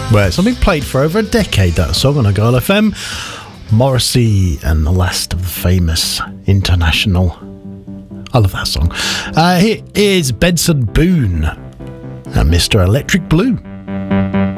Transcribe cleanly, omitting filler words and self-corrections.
where it's been played for over a decade, that song on Girl FM. Morrissey and the Last of the Famous International. I love that song. Here is Benson Boone and Mr. Electric Blue.